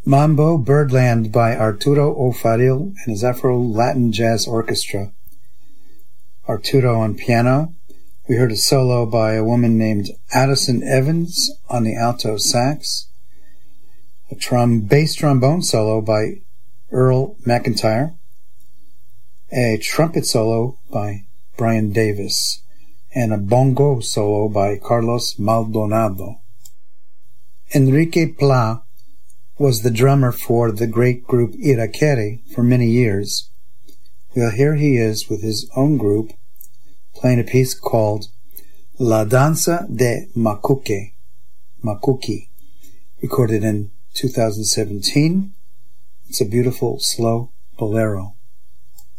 Mambo Birdland by Arturo O'Farrill and his Afro-Latin Jazz Orchestra. Arturo on piano. We heard a solo by a woman named Addison Evans on the alto sax. A bass trombone solo by Earl McIntyre. A trumpet solo by Brian Davis. And a bongo solo by Carlos Maldonado. Enrique Pla was the drummer for the great group Irakere for many years. Well, here he is with his own group playing a piece called La Danza de Macuque, recorded in 2017. It's a beautiful, slow bolero.